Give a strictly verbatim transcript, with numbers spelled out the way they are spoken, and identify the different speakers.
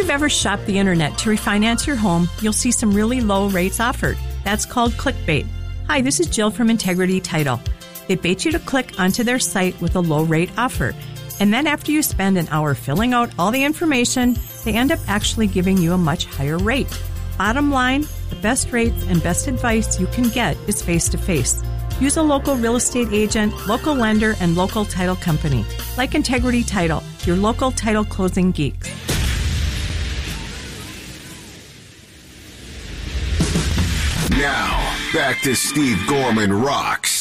Speaker 1: you've ever shopped the internet to refinance your home, you'll see some really low rates offered. That's called clickbait. Hi, this is Jill from Integrity Title. They bait you to click onto their site with a low rate offer. And then after you spend an hour filling out all the information, they end up actually giving you a much higher rate. Bottom line, the best rates and best advice you can get is face-to-face. Use a local real estate agent, local lender, and local title company. Like Integrity Title, your local title closing geeks.
Speaker 2: Now, back to Steve Gorman Rocks